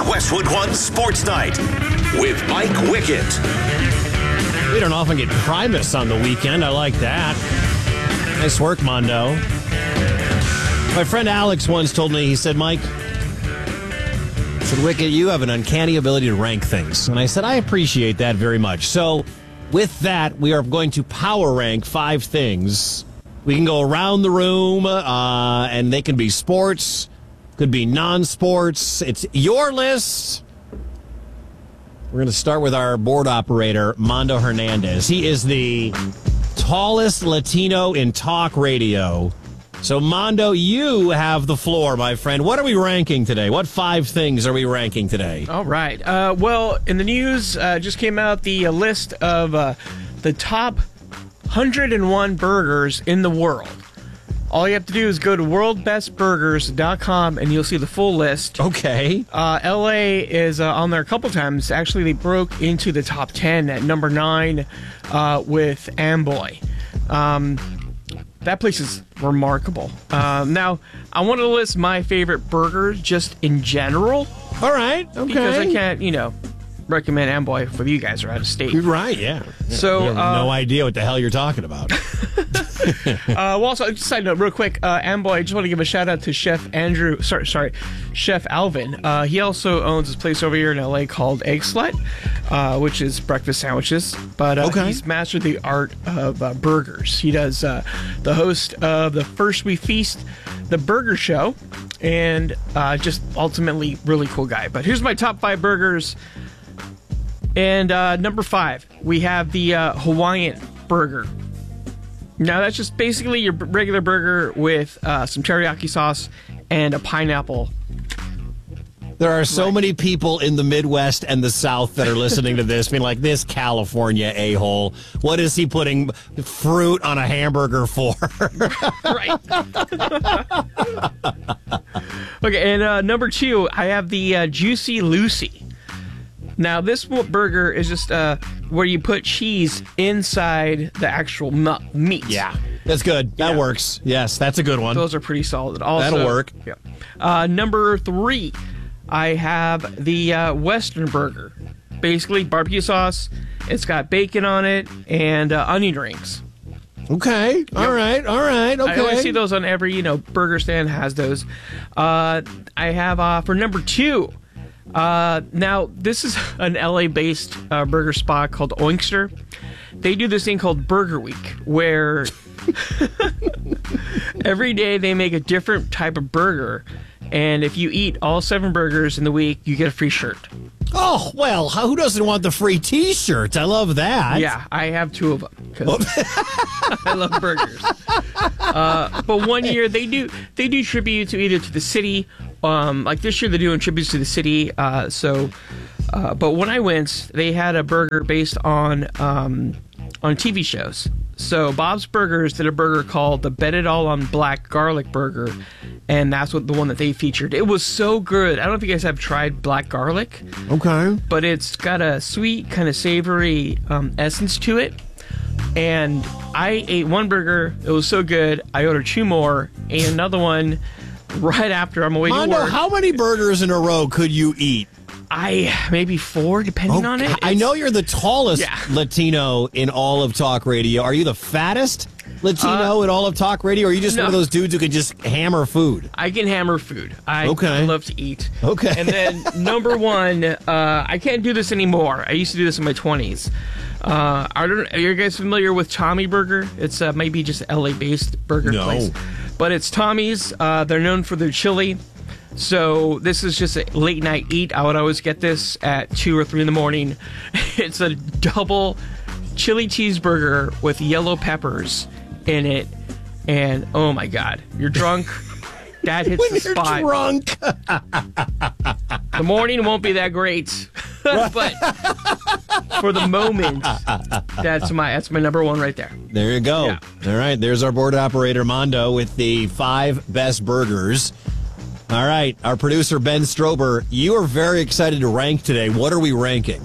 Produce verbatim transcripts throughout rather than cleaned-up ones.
Westwood One Sports Night with Mike Wickett. We don't often get Primus on the weekend. I like that. Nice work, Mondo. My friend Alex once told me, he said, Mike, I said, Wickett, you have an uncanny ability to rank things. And I said, I appreciate that very much. So with that, we are going to power rank five things. We can go around the room, uh, and they can be sports, could be non-sports. It's your list. We're going to start with our board operator, Mondo Hernandez. He is the tallest Latino in talk radio. So, Mondo, you have the floor, my friend. What are we ranking today? What five things are we ranking today? All right. Uh, well, in the news, uh, just came out the uh, list of uh, the top one hundred one burgers in the world. All you have to do is go to world best burgers dot com and you'll see the full list. Okay. Uh, L A is uh, on there a couple times. Actually, they broke into the top ten at number nine uh, with Amboy. Um, that place is remarkable. Um, now, I want to list my favorite burgers just in general. All right. Okay. Because I can't, you know, recommend Amboy if you guys are out of state. You're right, yeah. yeah. So, I have uh, no idea what the hell you're talking about. uh, well, also, side note, real quick, uh, Amboy, I just want to give a shout out to Chef Andrew, sorry, sorry, Chef Alvin. Uh, he also owns this place over here in L A called Egg Slut, uh, which is breakfast sandwiches. But uh, okay. he's mastered the art of uh, burgers. He does uh, the host of the First We Feast, the Burger Show, and uh, just ultimately really cool guy. But here's my top five burgers. And uh, number five, we have the uh, Hawaiian burger. Now, that's just basically your regular burger with uh, some teriyaki sauce and a pineapple. There are so Right. many people in the Midwest and the South that are listening to this being like, this California a-hole, what is he putting fruit on a hamburger for? Right. Okay, and uh, number two, I have the uh, Juicy Lucy. Now, this burger is just uh, where you put cheese inside the actual mu- meat. Yeah, that's good. That Yeah. works. Yes, that's a good one. Those are pretty solid. Also, That'll work. Yeah. Uh, number three, I have the uh, Western burger. Basically, barbecue sauce. It's got bacon on it and uh, onion rings. Okay. All right. All right. Okay. I always see those on every, you know, burger stand has those. Uh, I have uh, for number two. Uh, now, this is an L A-based uh, burger spot called Oinkster. They do this thing called Burger Week, where every day they make a different type of burger, and if you eat all seven burgers in the week, you get a free shirt. Oh, well, who doesn't want the free T-shirts? I love that. Yeah, I have two of them because I love burgers. Uh, but one year they do they do tribute to either to the city. Um, like this year they're doing tributes to the city. Uh, so, uh, but when I went, they had a burger based on um, on T V shows. So Bob's Burgers did a burger called the Bet It All on Black Garlic Burger, and that's what the one that they featured. It was so good. I don't know if you guys have tried black garlic. Okay. But it's got a sweet, kind of savory um, essence to it. And I ate one burger. It was so good. I ordered two more. Ate another one right after I'm away Mondo, to work. how many burgers in a row could you eat? I maybe four, depending on it. I It's- know you're the tallest Yeah. Latino in all of talk radio. Are you the fattest Latino in all of talk radio? Or are you just no. one of those dudes who can just hammer food? I can hammer food. I Okay. love to eat. Okay. And then number one, uh, I can't do this anymore. I used to do this in my twenties. Uh, I don't, are you guys familiar with Tommy Burger? It's uh, maybe just L A-based burger No. place. But it's Tommy's. Uh, they're known for their chili. So this is just a late night eat. I would always get this at two or three in the morning. It's a double chili cheeseburger with yellow peppers in it. And oh my God, you're drunk. That hits When the you're spot. drunk. The morning won't be that great, but for the moment, that's my that's my number one right there. There you go. Yeah. All right, there's our board operator, Mondo, with the five best burgers. All right, our producer, Ben Strober, you are very excited to rank today. What are we ranking?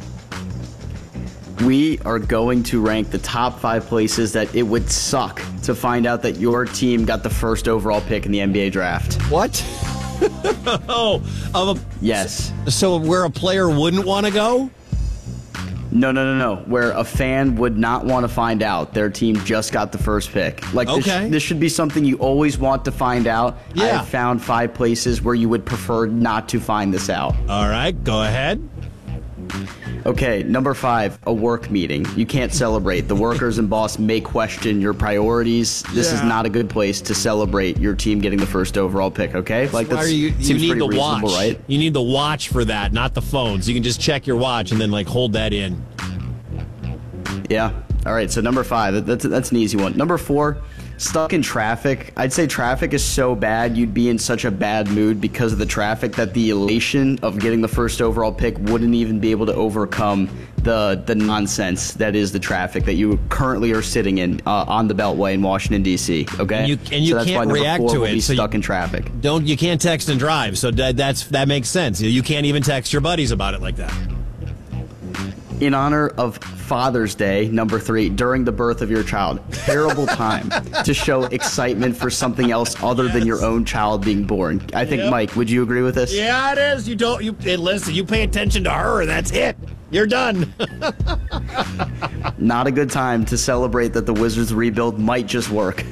We are going to rank the top five places that it would suck to find out that your team got the first overall pick in the N B A draft. What? Oh, of a, Yes. so where a player wouldn't want to go? No, no, no, no. Where a fan would not want to find out their team just got the first pick. Like, this, Okay. this should be something you always want to find out. I Yeah. have found five places where you would prefer not to find this out. All right, go ahead. Okay, number five, a work meeting. You can't celebrate. The workers and boss may question your priorities. This is Yeah. not a good place to celebrate your team getting the first overall pick, okay? Like, Why that's are you, you seems need pretty the watch. reasonable, right? You need the watch for that, not the phone. So you can just check your watch and then like hold that in. Yeah. All right, so number five, that- that's, that's an easy one. Number four, stuck in traffic. I'd say traffic is so bad, you'd be in such a bad mood because of the traffic that the elation of getting the first overall pick wouldn't even be able to overcome the the nonsense that is the traffic that you currently are sitting in uh, on the Beltway in Washington, D C, okay? And you- and you so that's can't why number react four to will it, be so you- stuck in traffic. Don't you can't text and drive, so that, that's that makes sense. You can't even text your buddies about it like that. In honor of Father's Day, number three, during the birth of your child. Terrible time to show excitement for something else other than your own child being born. I think, Yep. Mike, would you agree with this? Yeah, it is. You don't. You hey, listen. You pay attention to her. That's it. You're done. Not a good time to celebrate that the Wizards rebuild might just work.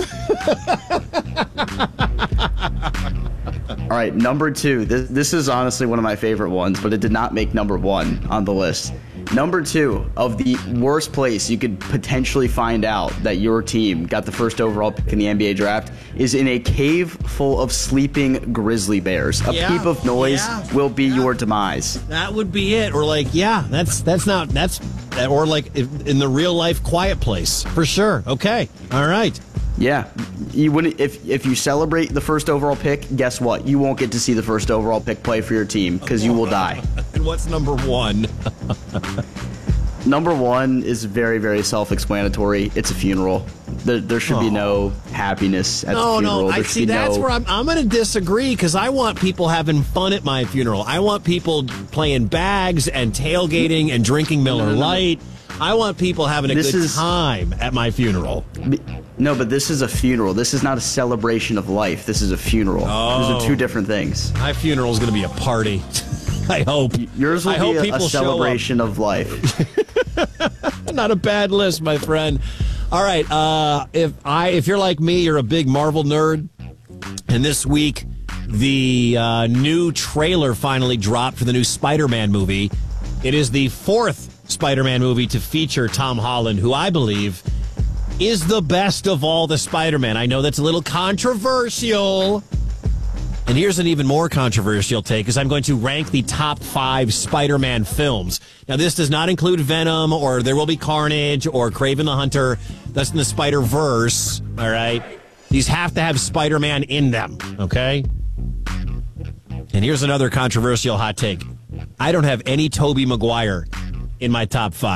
All right, number two. This, this is honestly one of my favorite ones, but it did not make number one on the list. Number two of the worst place you could potentially find out that your team got the first overall pick in the N B A draft is in a cave full of sleeping grizzly bears. A Yeah, peep of noise yeah, will be yeah. your demise. That would be it. Or like, yeah, that's that's not that's or like in the real life quiet place for sure. Okay, all right. Yeah, you wouldn't if if you celebrate the first overall pick. Guess what? You won't get to see the first overall pick play for your team because you will die. And what's number one? Number one is very very self-explanatory. It's a funeral. There, there should be no happiness at No, the funeral. no. There I should see. be That's no, where I'm. I'm going to disagree because I want people having fun at my funeral. I want people playing bags and tailgating and drinking Miller no, no. Lite. I want people having a This good is- time at my funeral. No, but this is a funeral. This is not a celebration of life. This is a funeral. Oh. Those are two different things. My funeral is going to be a party. I hope. Yours will I hope be a, people a show up. celebration of life. Not a bad list, my friend. All right, uh, if I if you're like me, you're a big Marvel nerd, and this week the uh, new trailer finally dropped for the new Spider-Man movie. It is the fourth Spider-Man movie to feature Tom Holland, who I believe is the best of all the Spider-Man. I know that's a little controversial. And here's an even more controversial take, is I'm going to rank the top five Spider-Man films. Now, this does not include Venom or There Will Be Carnage or Kraven the Hunter. That's in the Spider-Verse, all right? These have to have Spider-Man in them, okay? And here's another controversial hot take. I don't have any Tobey Maguire in my top five.